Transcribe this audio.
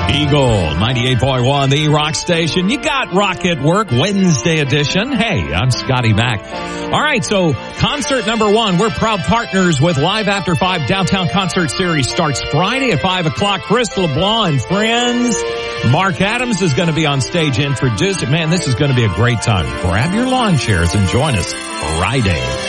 Eagle 98.1, the rock station. You got Rock at Work Wednesday edition. Hey, I'm Scotty Mac. All right, so concert number 1. We're proud partners with Live After 5 Downtown Concert Series. Starts Friday at 5 o'clock. Chris LeBlanc and friends. Mark Adams is going to be on stage introducing. Man, this is going to be a great time. Grab your lawn chairs and join us Friday.